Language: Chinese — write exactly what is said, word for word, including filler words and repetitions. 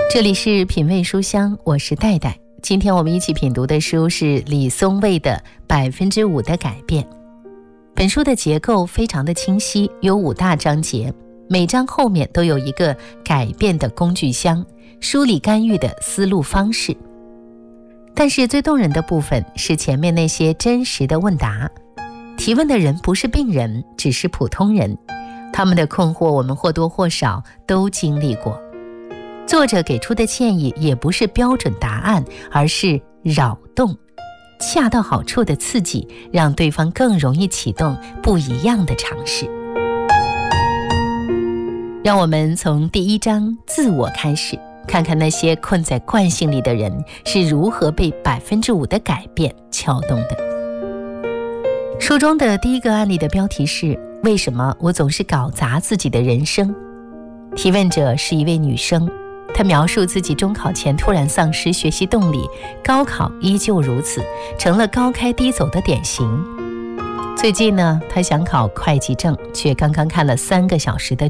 这里是品味书香，我是戴戴。今天我们一起品读的书是李松蔚的百分之五的改变。本书的结构非常的清晰，有五大章节，每章后面都有一个改变的工具箱，梳理干预的思路方式。但是最动人的部分是前面那些真实的问答。提问的人不是病人，只是普通人，他们的困惑我们或多或少都经历过。作者给出的建议也不是标准答案，而是扰动，恰到好处的刺激，让对方更容易启动不一样的尝试。让我们从第一章自我开始，看看那些困在惯性里的人是如何被百分之五的改变撬动的。书中的第一个案例的标题是：为什么我总是搞砸自己的人生？提问者是一位女生，她描述自己中考前突然丧失学习动力，高考依旧如此，成了高开低走的典型。最近呢，她想考会计证，却刚刚看了三个小时的